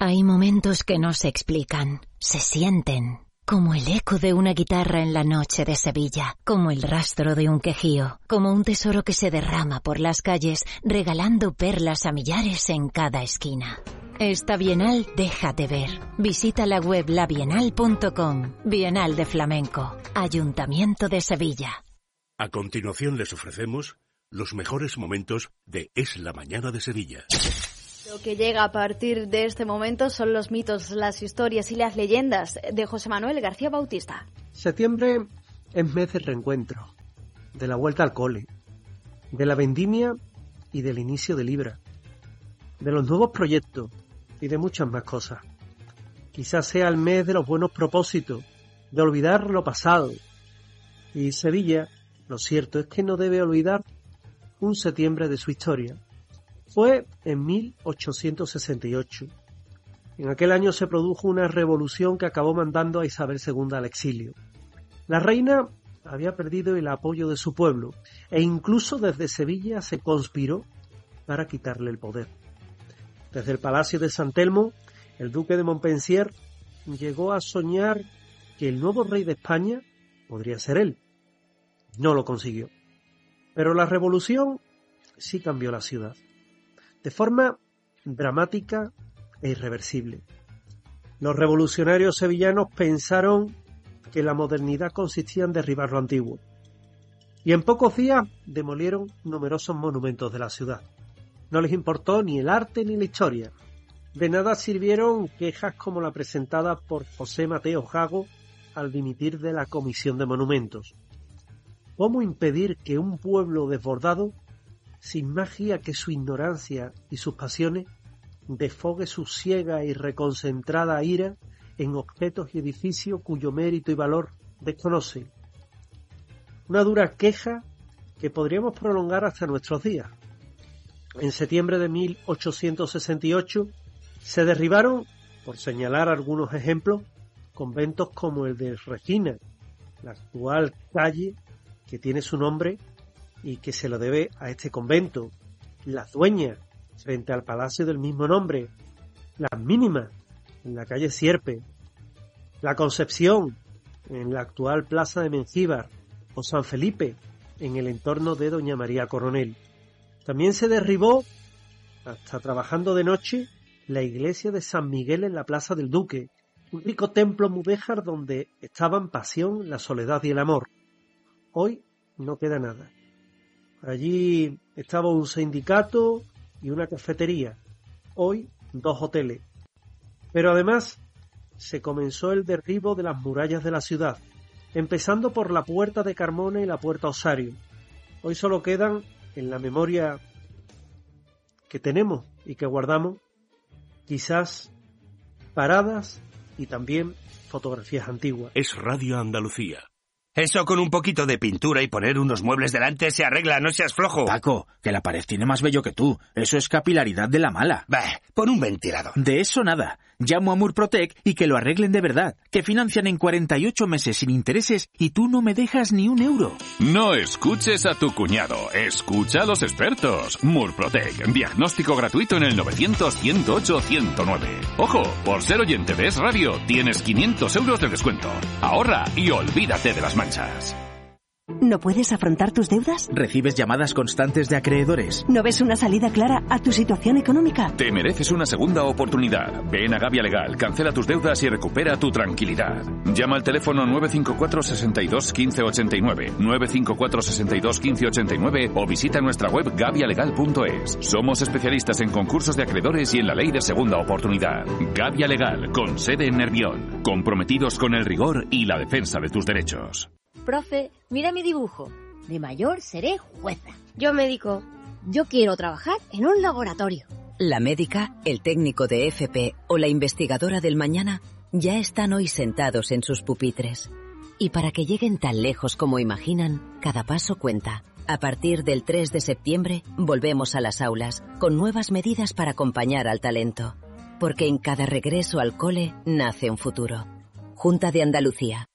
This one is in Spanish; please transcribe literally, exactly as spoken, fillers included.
Hay momentos que no se explican, se sienten, como el eco de una guitarra en la noche de Sevilla, como el rastro de un quejío, como un tesoro que se derrama por las calles, regalando perlas a millares en cada esquina. Esta Bienal déjate ver. Visita la web la bienal punto com. Bienal de Flamenco, Ayuntamiento de Sevilla. A continuación les ofrecemos los mejores momentos de Es la Mañana de Sevilla. Lo que llega a partir de este momento son los mitos, las historias y las leyendas de José Manuel García Bautista. Septiembre es mes de reencuentro, de la vuelta al cole, de la vendimia y del inicio de Libra, de los nuevos proyectos y de muchas más cosas. Quizás sea el mes de los buenos propósitos, de olvidar lo pasado. Y Sevilla, lo cierto es que no debe olvidar un septiembre de su historia. Fue en mil ochocientos sesenta y ocho. En aquel año se produjo una revolución que acabó mandando a Isabel segunda al exilio. La reina había perdido el apoyo de su pueblo e incluso desde Sevilla se conspiró para quitarle el poder. Desde el Palacio de San Telmo, el duque de Montpensier llegó a soñar que el nuevo rey de España podría ser él. No lo consiguió. Pero la revolución sí cambió la ciudad, de forma dramática e irreversible. Los revolucionarios sevillanos pensaron que la modernidad consistía en derribar lo antiguo, y en pocos días demolieron numerosos monumentos de la ciudad. No les importó ni el arte ni la historia. De nada sirvieron quejas como la presentada por José Mateo Jago al dimitir de la Comisión de Monumentos. ¿Cómo impedir que un pueblo desbordado, sin magia que su ignorancia y sus pasiones, desfogue su ciega y reconcentrada ira en objetos y edificios cuyo mérito y valor desconoce? Una dura queja que podríamos prolongar hasta nuestros días. En septiembre de mil ochocientos sesenta y ocho se derribaron, por señalar algunos ejemplos, conventos como el de Regina, la actual calle que tiene su nombre y que se lo debe a este convento, Las Dueñas, frente al palacio del mismo nombre, Las Mínimas, en la calle Sierpe, La Concepción, en la actual plaza de Mengíbar, o San Felipe, en el entorno de Doña María Coronel. También se derribó, hasta trabajando de noche, la iglesia de San Miguel en la Plaza del Duque, un rico templo mudéjar donde estaban pasión, la soledad y el amor. Hoy no queda nada. Allí estaba un sindicato y una cafetería. Hoy dos hoteles. Pero además se comenzó el derribo de las murallas de la ciudad, empezando por la Puerta de Carmona y la Puerta Osario. Hoy solo quedan, en la memoria que tenemos y que guardamos, quizás paradas y también fotografías antiguas. Es Radio Andalucía. Eso con un poquito de pintura y poner unos muebles delante se arregla, no seas flojo. Paco, que la pared tiene más vello que tú. Eso es capilaridad de la mala. Bah, pon un ventilador. De eso nada. Llamo a Murprotec y que lo arreglen de verdad. Que financian en cuarenta y ocho meses sin intereses y tú no me dejas ni un euro. No escuches a tu cuñado. Escucha a los expertos. Murprotec. Diagnóstico gratuito en el novecientos, ciento ocho, ciento nueve. Ojo, por ser oyente de Es Radio, tienes quinientos euros de descuento. Ahorra y olvídate de las manchas. ¿No puedes afrontar tus deudas? ¿Recibes llamadas constantes de acreedores? ¿No ves una salida clara a tu situación económica? Te mereces una segunda oportunidad. Ven a Gavia Legal, cancela tus deudas y recupera tu tranquilidad. Llama al teléfono nueve cinco cuatro, seis dos, uno cinco ocho nueve, nueve cinco cuatro, seis dos, uno cinco ocho nueve o visita nuestra web gavia legal punto es. Somos especialistas en concursos de acreedores y en la ley de segunda oportunidad. Gavia Legal, con sede en Nervión. Comprometidos con el rigor y la defensa de tus derechos. Profe, mira mi dibujo. De mayor seré jueza. Yo médico. Yo quiero trabajar en un laboratorio. La médica, el técnico de F P o la investigadora del mañana ya están hoy sentados en sus pupitres. Y para que lleguen tan lejos como imaginan, cada paso cuenta. A partir del tres de septiembre volvemos a las aulas con nuevas medidas para acompañar al talento. Porque en cada regreso al cole nace un futuro. Junta de Andalucía.